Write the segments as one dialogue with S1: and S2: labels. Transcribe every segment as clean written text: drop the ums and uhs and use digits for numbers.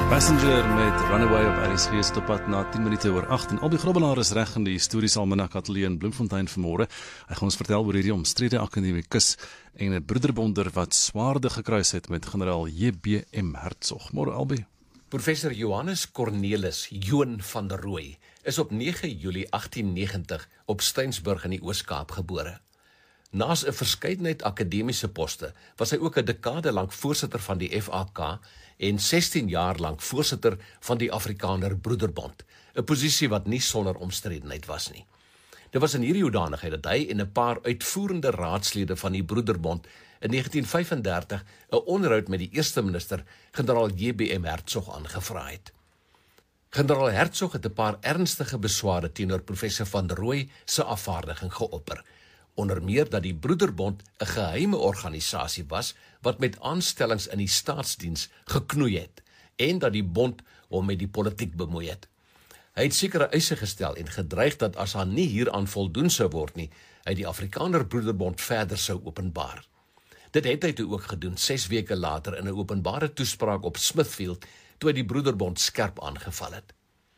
S1: Passenger met Runaway op RSG is op pad na 10 minute oor 8 en Albie Grobbelaar is reg in die historiese Almanak Ateljee in Bloemfontein vanmôre. Hy gaan ons vertel oor hierdie omstrede akademikus en 'n broederbonder wat swaarde gekruis het met generaal J.B.M. Hertzog. Môre Albie.
S2: Professor Johannes Cornelis Joon van der Rooi is op 9 Julie 1890 op Steynsburg in die Oos-Kaap gebore. Naas 'n verskeidenheid akademiese poste was hy ook 'n dekade lank voorsitter van die FAK en 16 jaar lank voorsitter van die Afrikaner Broederbond, 'n posisie wat nie sonder omstredenheid was nie. Dit was in hierdie hoedanigheid dat hy en 'n paar uitvoerende raadslede van die Broederbond in 1935 'n onderhoud met die eerste minister, generaal J.B.M. Hertzog, aangevra het. Generaal Hertzog het 'n paar ernstige besware teenoor professor van der Rooi se afvaardiging geopper, onder meer dat die Broederbond 'n geheime organisasie was wat met aanstellings in die staatsdiens geknoei het en dat die bond hom met die politiek bemoei het. Hy het sekere eise gestel en gedreig dat as hy nie hieraan voldoen sou word nie, hy die Afrikaner Broederbond verder sou openbaar. Dit het hy toe ook gedoen 6 weke later in 'n openbare toespraak op Smithfield toe hy die Broederbond skerp aangeval het.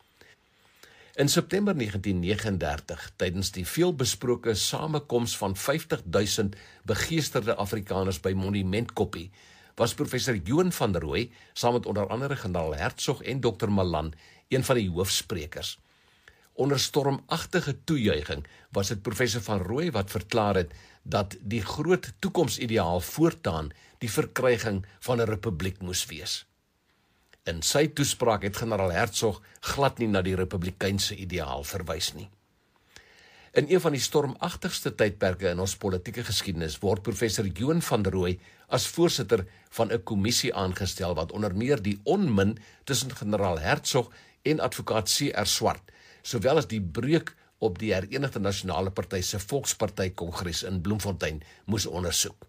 S2: In September 1939, tydens die veelbesproke samekoms van 50.000 begeesterde Afrikaners by Monument Koppie, was professor Joon van der Rooi, saam met onder andere generaal Hertzog en Dr. Malan, een van die hoofsprekers. Onder stormagtige toejuiging was dit professor van Rooi wat verklaar het dat die groot toekomsideaal voortaan die verkryging van 'n republiek moes wees. In sy toespraak het generaal Hertzog glad nie na die republikeinse ideaal verwys nie. In een van die stormagtigste tydperke in ons politieke geskiedenis word professor Joon van der Rooi as voorsitter van 'n kommissie aangestel wat onder meer die onmin tussen generaal Hertzog en advokaat C.R. Swart, sowel as die breuk op die Herenigde Nasionale Party se Volksparty-kongres in Bloemfontein moes ondersoek.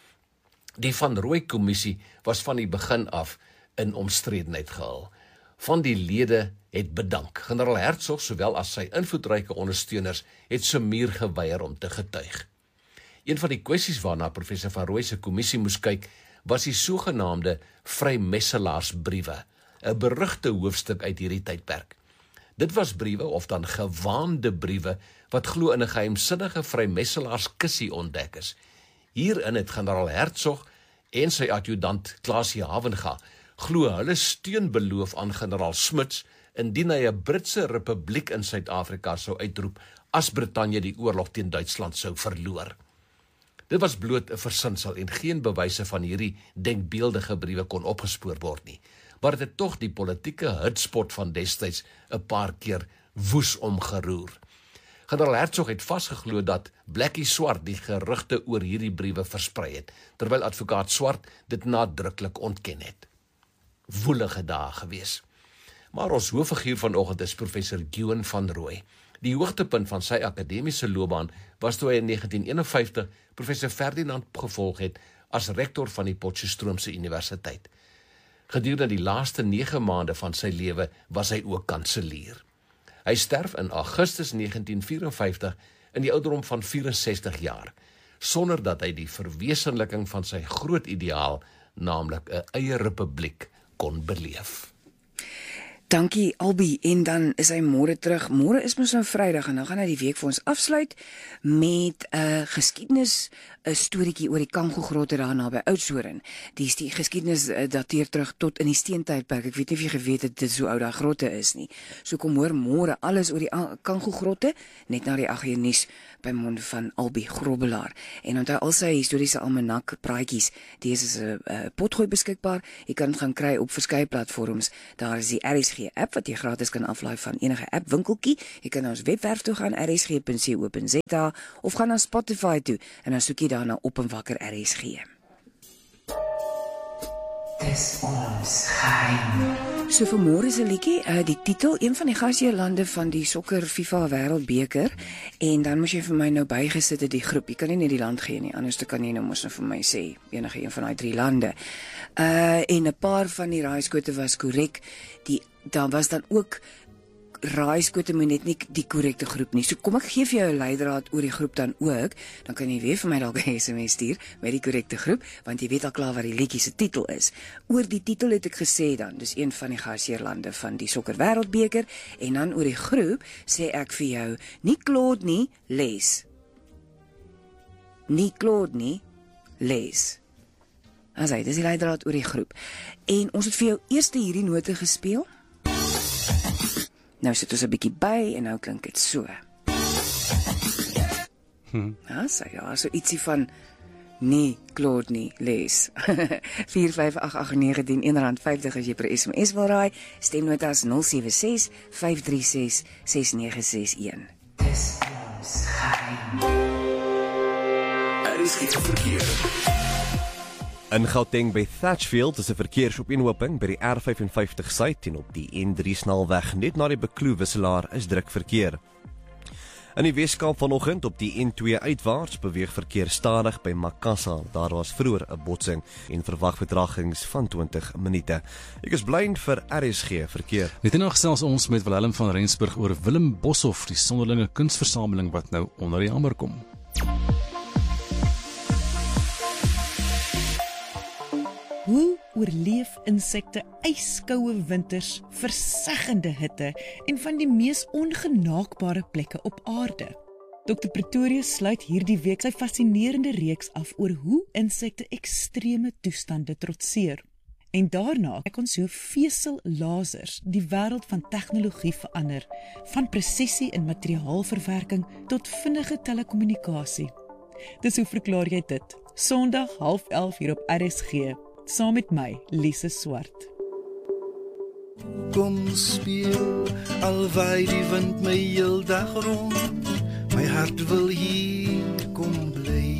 S2: Die Van Rooi kommissie was van die begin af in omstredenheid gehul. Van die lede het bedank. Generaal Hertzog, sowel as sy invloedryke ondersteuners, het Sumir geweier om te getuig. Een van die kwessies waarna professor van Rooi se kommissie moes kyk, was die sogenaamde vrymesselaarsbriewe, 'n berugte hoofstuk uit hierdie tydperk. Dit was briewe, of dan gewaande briewe, wat glo in 'n geheimsinnige vrymesselaarskissie ontdek is. Hierin het generaal Hertzog en sy adjudant Klaasie Havenga glo hulle steun beloof aan generaal Smuts indien hy 'n Britse republiek in Suid-Afrika sou uitroep as Brittanje die oorlog teen Duitsland sou verloor. Dit was bloot 'n versinsel en geen bewyse van hierdie denkbeeldige briewe kon opgespoor word nie, maar dit het tog die politieke hutspot van destyds 'n paar keer woes omgeroer. Generaal Hertzog het vasgeglo dat Blackie Swart die gerugte oor hierdie briewe versprei het, terwyl advokaat Swart dit nadruklik ontken het. Woelige dae gewees. Maar ons hoofiguur vanoggend is professor Joon van der Rooi. Die hoogtepunt van sy akademiese loopbaan was toe hy in 1951 professor Ferdinand gevolg het as rektor van die Potchefstroomse Universiteit. Gedurende die laaste 9 maande van sy lewe was hy ook kanselier. Hy sterf in Augustus 1954 in die ouderdom van 64 jaar, sonder dat hy die verwesenliking van sy groot ideaal, naamlik 'n eie republiek, kon beleef.
S3: Dankie Albie, en dan is hy môre terug. Môre is mos nou Vrydag en dan gaan hy die week vir ons afsluit met 'n geskiedenis, 'n storieetjie oor die Kango-grotte daar naby Oudtshoorn. Die geskiedenis dateer terug tot in die steentydperk. Ek weet nie of jy geweet het dit so oud daai grotte is nie. So kom hoor môre alles oor die Kango-grotte net na die 8 uur nuus by mond van Albie Grobbelaar. En onthou al sy historiese almanak praatjies, dis is 'n potgooi beskikbaar. Jy kan dit gaan kry op verskeie platforms. Daar is die RSG app wat jy gratis kan aflaai van enige app winkeltjie. Jy kan na ons webwerf toe gaan, rsg.co.za, of gaan na Spotify toe en dan soek jy daarna Op en Wakker RSG. Dis ons geheim. So vanmôre se liedjie, die titel, een van die gasheerlande van die sokker FIFA Wêreldbeker, en dan moet jy vir my nou bygesit het die groep. Jy kan nie net die land gee nie, anders kan jy nou mos nou vir my sê enige een van daai 3 lande. En 'n paar van die raaiskote was korrek. Daar was dan ook raaiskote moet net nie die korrekte groep nie. So kom ek gee vir jou 'n leidraad oor die groep dan ook, dan kan jy weer vir my dalk 'n SMS stuur met die korrekte groep, want jy weet al klaar wat die liedjie se titel is. Oor die titel het ek gesê dan, dis een van die gasheerlande van die sokker wêreldbeker, en dan oor die groep sê ek vir jou, nie Claude nie, Les. Nie Claude nie, Les. Asai, dis die leidraad oor die groep. En ons het vir jou eers hierdie note gespeel. Nou sit ons 'n bietjie by en nou klink dit so. Asai, ja, so ietsie van nie Claude nie, Les. 4588910 R50 as jy per SMS wil raai. Stemnotas 076 536 6961. Dis ons geheim.
S4: Is dit verkeer?
S5: In Gauteng by Thatchfield is 'n verkeersopeenhoping by die R55 suid en op die N3 snelweg net na die Bekloo wisselaar is druk verkeer. In die Weskaap vanoggend op die N2 uitwaarts beweeg verkeer stadig by Makassar. Daar was vroeër 'n botsing en verwag vertragings van 20 minute. Ek is blind vir RSG verkeer.
S1: Net nou gesels ons met Willem van Rensburg oor Willem Boshoff, die sonderlinge kunsversameling wat nou onder die hamer kom.
S6: Hoe oorleef insekte yskoue winters, verseggende hitte en van die mees ongenaakbare plekke op aarde? Dr. Pretorius sluit hierdie week sy fascinerende reeks af oor hoe insekte ekstreme toestande trotseer. En daarna kyk ons hoe vesellasers die wêreld van tegnologie verander, van presisie in materiaalverwerking tot vinnige telekommunikasie. Dis hoe verklaar jy dit? Sondag 10:30 hier op RSG. Saam met my, Lise Swart.
S7: Kom speel, al waai die wind my heel dag rond. My hart wil hier kom bly.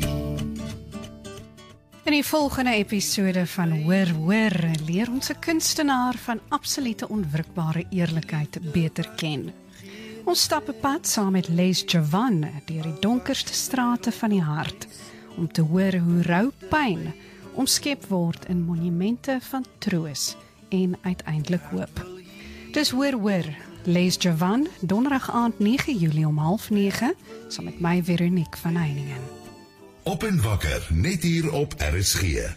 S8: In die volgende episode van Hoor, leer ons 'n kunstenaar van absolute onwrikbare eerlikheid beter ken. Ons stap 'n pad saam met Les Javan deur die donkerste strate van die hart, om te hoor hoe rou pyn omskep word in monumente van troos en uiteindelik hoop. Dis Hoor, Les Javan, donderdag aand 9 Julie om 8:30, saam met my Veronique van Heiningen.
S4: Op en wakker, net hier op RSG.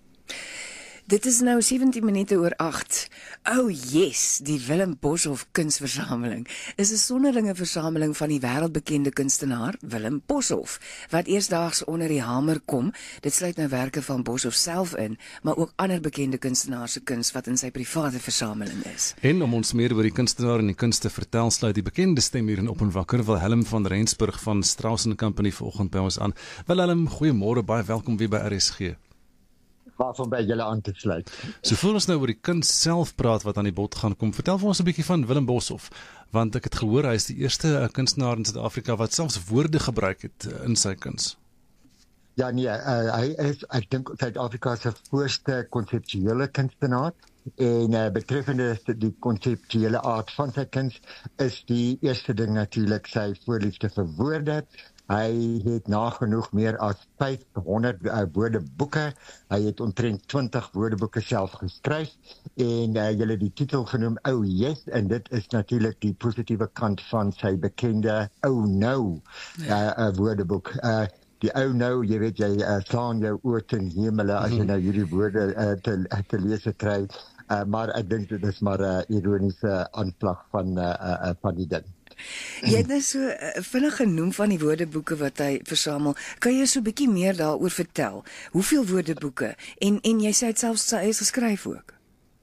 S3: Dit is nou 17 minute oor 8. Oh yes, die Willem Boshoff kunsversameling is 'n sonderlinge versameling van die wêreldbekende kunstenaar Willem Boshoff, wat eersdaags onder die hamer kom. Dit sluit nou werke van Boshoff self in, maar ook ander bekende kunstenaars se kuns wat in sy private versameling is.
S1: En om ons meer oor die kunstenaar en die kuns te vertel, sluit die bekende stem hier in Op en Wakker, Willem van Rensburg van Strauss & Company vanoggend by ons aan. Willem, goeiemôre, baie welkom weer by RSG.
S9: Waarvan by julle aan te sluit.
S1: So voor ons nou oor die kuns self praat wat aan die bod gaan kom, vertel vir ons 'n bietjie van Willem Boshoff, want ek het gehoor hy is die eerste kunstenaar in Suid-Afrika wat selfs woorde gebruik het in sy kuns.
S9: Ja nee, hy is, ek dink Suid-Afrika se voorste konseptuele kunstenaar en betreffende die konseptuele aard van sy kuns is die eerste ding natuurlik sy voorliefde vir woorde. Hy het nagenoeg meer as 500 woordeboeke. Hy het omtrent 20 woordeboeke self geskryf en julle die titel genoem Oh Yes, en dit is natuurlik die positiewe kant van sy bekende Oh No woordeboek. Die Oh No, jy weet jy slaan jou oor ten hemele as jy nou hierdie woorde te lees kry, maar ek dink dit is maar 'n ironiese aanklag van die ding.
S3: Jy het nou so vinnig genoem van die woordeboeke wat hy versamel. Kan jy so 'n bietjie meer daaroor vertel? Hoeveel woordeboeke? En jy sê dit selfs hy is geskryf ook.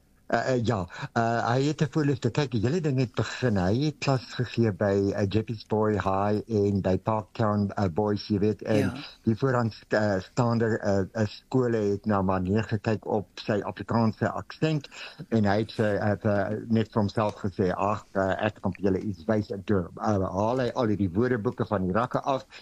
S9: Hy het 'n voorliefde. Kyk, die hele ding het begin. Hy het klas gegee by Jeppes Boy High en by Parktown Boys, jy weet, en die vooraanstaande skole het nou maar neergekyk op sy Afrikaanse aksent en hy het net vir homself gesê, ek kan vir julle iets wys, en toe haal hy al die woordeboeke van die rakke af